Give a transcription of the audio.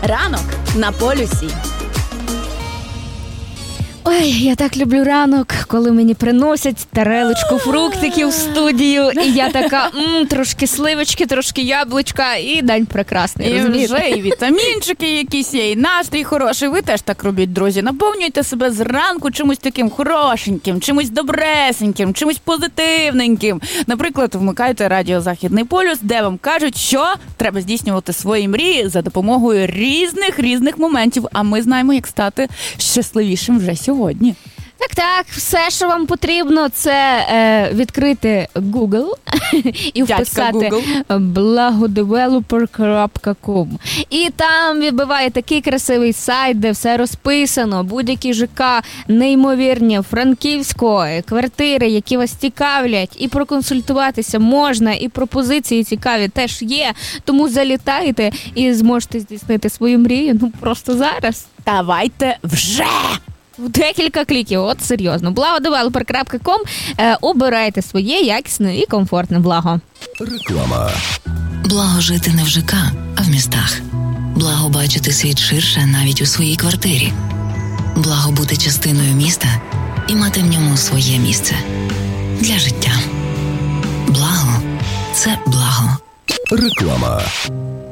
Ранок на полюсі. Ой, я так люблю ранок, коли мені приносять тарелочку фруктиків в студію, і я така, трошки сливочки, трошки яблучка, і день прекрасний, І розумієте? вже і вітамінчики якісь є, і настрій хороший. Ви теж так робіть, друзі. Наповнюйте себе зранку чимось таким хорошеньким, чимось добресеньким, чимось позитивненьким. Наприклад, вмикайте радіо «Західний полюс», де вам кажуть, що треба здійснювати свої мрії за допомогою різних моментів. А ми знаємо, як стати щасливішим вже сьогодні. Так, все, що вам потрібно, це відкрити Google і вписати blagodeveloper.com. І там відбиває такий красивий сайт, де все розписано, будь-які ЖК, неймовірні, Франківсько, квартири, які вас цікавлять, і проконсультуватися можна, і пропозиції цікаві теж є, тому залітайте і зможете здійснити свою мрію, просто зараз. Давайте вже! В декілька кліків, от серйозно. blagodeveloper.com. Обирайте своє якісне і комфортне благо. Реклама. Благо жити не в ЖК, а в містах. Благо бачити світ ширше навіть у своїй квартирі. Благо бути частиною міста і мати в ньому своє місце. Для життя. Благо – це благо. Реклама.